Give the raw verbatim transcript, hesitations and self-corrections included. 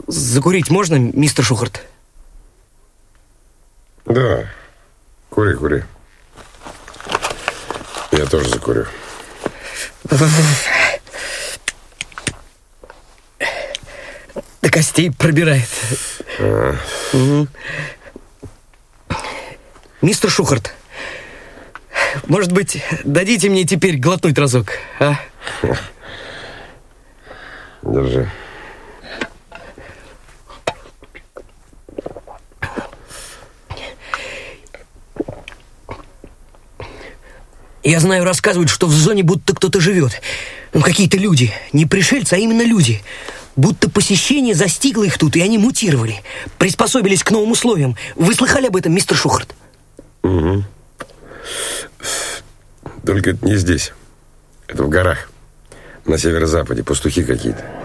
закурить можно, мистер Шухарт? Да, кури, кури. Я тоже закурю. До костей пробирает. А. Угу. Мистер Шухарт, может быть, дадите мне теперь глотнуть разок, а? Держи. Я знаю, рассказывают, что в зоне будто кто-то живет. Ну, какие-то люди. Не пришельцы, а именно люди. Будто посещение застигло их тут, и они мутировали. Приспособились к новым условиям. Вы слыхали об этом, мистер Шухарт? Угу. Только это не здесь. Это в горах. На северо-западе. Пастухи какие-то.